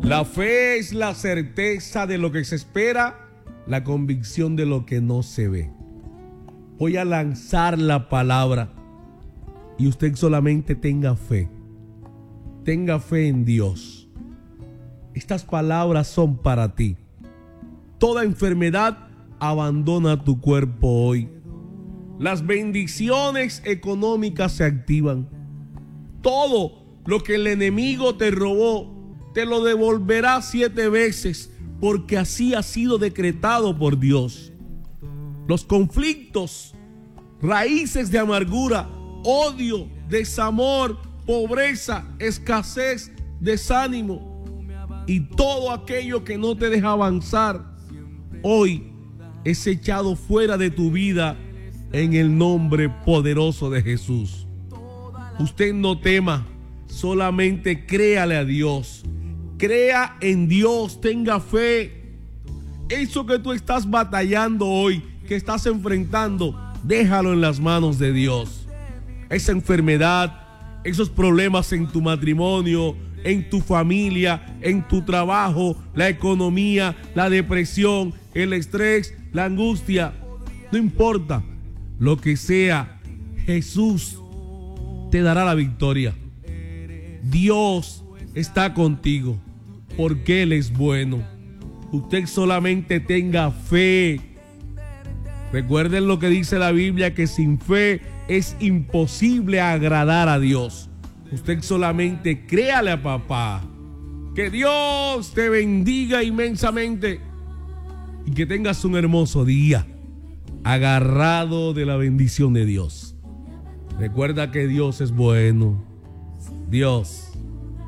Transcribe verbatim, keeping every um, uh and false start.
La fe es la certeza de lo que se espera, la convicción de lo que no se ve. Voy a lanzar la palabra y usted solamente tenga fe. Tenga fe en Dios. Estas palabras son para ti. Toda enfermedad abandona tu cuerpo hoy. Las bendiciones económicas se activan. Todo lo que el enemigo te robó, te lo devolverá siete veces, porque así ha sido decretado por Dios. Los conflictos, raíces de amargura, odio, desamor, pobreza, escasez, desánimo y todo aquello que no te deja avanzar, hoy es echado fuera de tu vida en el nombre poderoso de Jesús. Usted no tema, solamente créale a Dios. Crea en Dios, tenga fe. Eso que tú estás batallando hoy, que estás enfrentando, déjalo en las manos de Dios. Esa enfermedad, esos problemas en tu matrimonio, en tu familia, en tu trabajo, la economía, la depresión, el estrés, la angustia, no importa lo que sea, Jesús te dará la victoria. Dios está contigo porque Él es bueno. Usted solamente tenga fe. Recuerden lo que dice la Biblia, que sin fe es imposible agradar a Dios. Usted solamente créale a papá. Que Dios te bendiga inmensamente y que tengas un hermoso día agarrado de la bendición de Dios. Recuerda que Dios es bueno. Dios